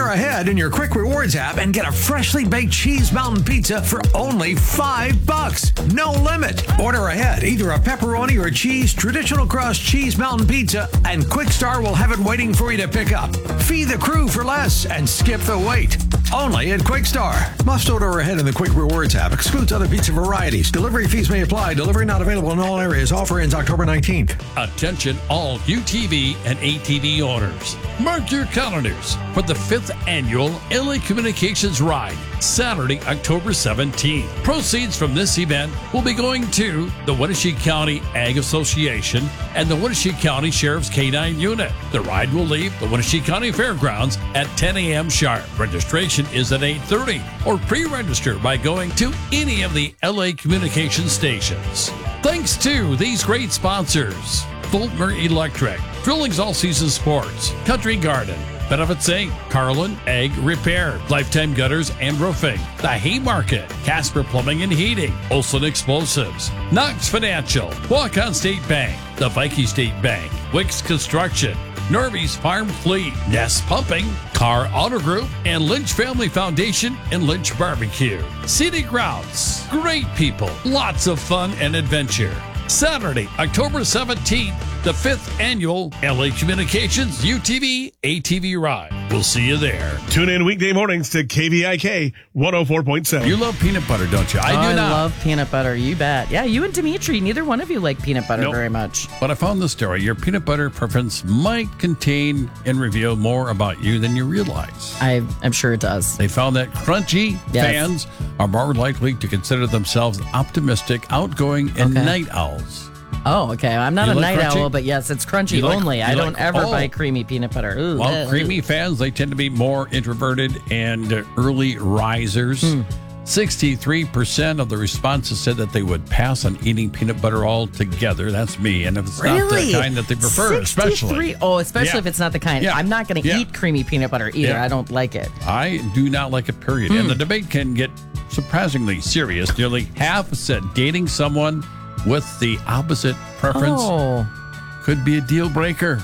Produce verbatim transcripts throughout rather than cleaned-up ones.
Order ahead in your Quick Rewards app and get a freshly baked cheese mountain pizza for only five bucks. No limit. Order ahead, either a pepperoni or cheese traditional crust cheese mountain pizza, and Quickstar will have it waiting for you to pick up. Feed the crew for less and skip the wait. Only at Quickstar. Must order ahead in the Quick Rewards app. Excludes other pizza varieties. Delivery fees may apply. Delivery not available in all areas. Offer ends October nineteenth. Attention all U T V and A T V owners. Mark your calendars for the fifth annual L A Communications Ride, Saturday, October seventeenth. Proceeds from this event will be going to the Wenatchee County Ag Association and the Wenatchee County Sheriff's K nine Unit. The ride will leave the Wenatchee County Fairgrounds at ten a.m. sharp. Registration is at eight thirty, or pre-register by going to any of the L A Communications stations. Thanks to these great sponsors: Fulmer Electric, Drillings All Season Sports, Country Garden, Benefits Incorporated, Carlin Egg Repair, Lifetime Gutters and Roofing, The Haymarket, Casper Plumbing and Heating, Olson Explosives, Knox Financial, Waukon State Bank, the Viking State Bank, Wicks Construction, Norby's Farm Fleet, Nest Pumping, Car Auto Group, and Lynch Family Foundation and Lynch Barbecue. Scenic Routes, great people, lots of fun and adventure. Saturday, October seventeenth, the fifth annual L A Communications U T V A T V Ride. We'll see you there. Tune in weekday mornings to K V I K one oh four point seven. You love peanut butter, don't you? I oh, do I not. love peanut butter. You bet. Yeah, you and Dimitri, neither one of you like peanut butter Nope. very much. But I found this story. Your peanut butter preference might contain and reveal more about you than you realize. I, I'm sure it does. They found that crunchy Yes. fans are more likely to consider themselves optimistic, outgoing, and Okay. night owls. Oh, okay. I'm not You a like night crunchy? owl, but yes, it's crunchy You like- only. you I don't like- ever oh. buy creamy peanut butter. Ooh, Well, ugh, creamy ugh. fans, they tend to be more introverted and uh, early risers. Hmm. sixty-three percent of the responses said that they would pass on eating peanut butter altogether. That's me. And if it's not Really? the kind that they prefer, especially. sixty-three Oh, especially Yeah. if it's not the kind. Yeah. I'm not going to Yeah. eat creamy peanut butter either. Yeah. I don't like it. I do not like it, period. Hmm. And the debate can get surprisingly serious. Nearly half said dating someone with the opposite preference Oh, could be a deal breaker.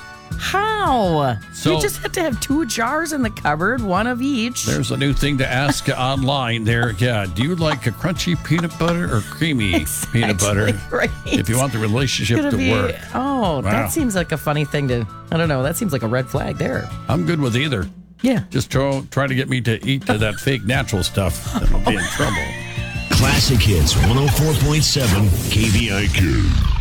how? So- you just have to have two jars in the cupboard, one of each. There's a new thing to ask online there. Yeah, do you like a crunchy peanut butter or creamy peanut butter? Right. If you want the relationship Gonna to be- work. Oh, Wow. that seems like a funny thing to. I don't know. That seems like a red flag there. I'm good with either. Yeah. Just try, try to get me to eat to that fake natural stuff. Then I'll be in trouble. Classic Hits one oh four point seven K V I Q.